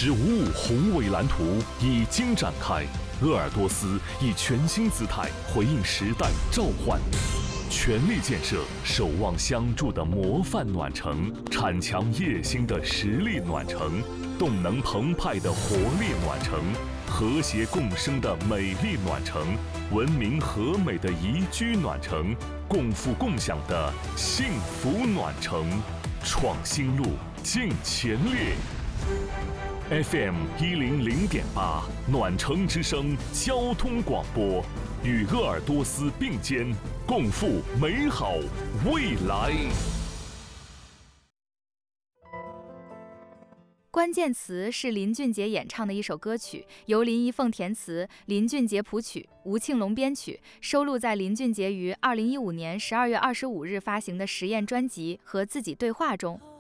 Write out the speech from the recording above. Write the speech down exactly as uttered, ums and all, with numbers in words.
十五五宏伟蓝图已经展开，鄂尔多斯以全新姿态回应时代召唤，全力建设守望相助的模范暖城，铲强业兴的实力暖城，动能澎湃的活力暖城，和谐共生的美丽暖城，文明和美的宜居暖城，共富共享的幸福暖城。创新路，进前列。F M 一零零点八，暖城之声交通广播，与鄂尔多斯并肩，共赴美好未来。 关键词是林俊杰演唱的一首歌曲，由林一凤填词，林俊杰谱曲，吴庆隆编曲，收录在林俊杰于二零一五年十二月二十五日发行的实验专辑《和自己对话》中。